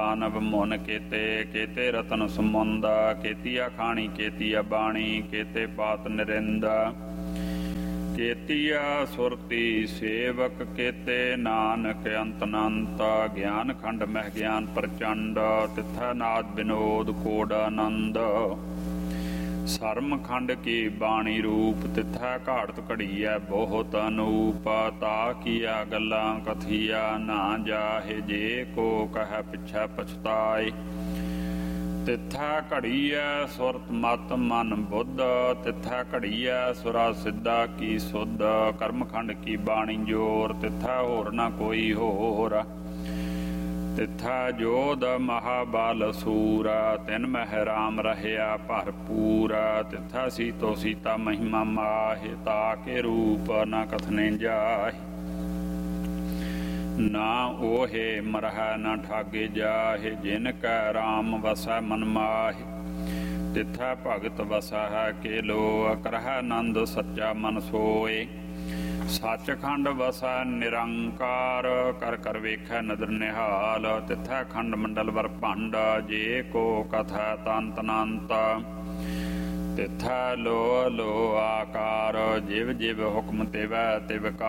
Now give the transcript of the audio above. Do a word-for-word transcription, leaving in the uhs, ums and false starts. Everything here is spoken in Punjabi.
ਦਾਨਵ ਮੁਨ ਕੇਤੇ ਕੇਤੇ ਰਤਨ ਸਮੁੰਦ ਕੇਤੀਆ ਖਾਣੀ ਕੇਤੀਆ ਬਾਣੀ ਕੇਤੇ ਪਾਤ ਨਰਿੰਦ ਕੇਤੀਆ ਸੁਰਤੀ ਸੇਵਕ ਕੇਤੇ ਨਾਨਕ ਅੰਤ ਅਨੰਤ ਗਿਆਨ ਖੰਡ ਮਹਿ ਗਿਆਨ ਪ੍ਰਚੰਡ ਤਿਥੈ ਨਾਦ ਵਿਨੋਦ ਕੋਡ ਆਨੰਦ ਸਰਮ ਖੰਡ ਕੀ ਬਾਣੀ ਰੂਪ ਤਿਥੈ ਘਾੜਤ ਘੜੀਐ ਬਹੁਤ ਅਨੂਪ ਤਾ ਕੀਆ ਗੱਲਾਂ ਕਥੀਆ ਨਾ ਜਾਹੇ ਜੇ ਕੋ ਕਹਿ ਪਿਛੈ ਪਛਤਾਏ ਤਿਥੈ ਘੜੀਐ ਸੁਰਤ ਮਤ ਮਨ ਬੁੱਧ ਤਿਥੈ ਘੜੀਐ ਸੁਰਾ ਸਿੱਧਾ ਕੀ ਸੁਧ ਕਰਮਖੰਡ ਕੀ ਬਾਣੀ ਜੋਰ ਤਿਥੈ ਹੋਰ ਨਾ ਕੋਈ ਹੋਰ ਤਿਥੈ ਜੋਧ ਮਹਾਬਲ ਸੂਰ ਤਿਨ ਮਹਿ ਰਾਮ ਰਹਿਆ ਭਰਪੂਰ ਤਿਥੈ ਸੀਤੋ ਸੀਤਾ ਮਹਿਮਾ ਮਾਹਿ ਤਾਕੇ ਰੂਪ ਨਾ ਕਥਨੇ ਜਾਹਿ ਨਾ ਓਹੇ ਮਰਹਿ ਨਾ ਠਾਗੇ ਜਾਹਿ ਜਿਨ ਕੈ ਰਾਮ ਵਸੈ ਮਨ ਮਾਹਿ ਤਿਥੈ ਭਗਤ ਵਸੈ ਕੇ ਲੋ ਕਰਹਿ ਆਨੰਦ ਸੱਚਾ ਮਨ ਸੋਏ ਸੱਚਖੰਡ ਵਸੈ ਨਿਰੰਕਾਰ ਕਰ ਕਰ ਵੇਖੈ ਨਦਰ ਨਿਹਾਲ ਤਿਥੈ ਖੰਡ ਮੰਡਲ ਵਰ ਭੰਡ ਜੇ ਕੋ ਕਥੈ ਤੰਤ ਅਨੰਤ ਤਿਥੈ ਲੋ ਲੋ ਆਕਾਰ ਜਿਵ ਜਿਵ ਹੁਕਮ ਤਿਵੈ ਤਿਵ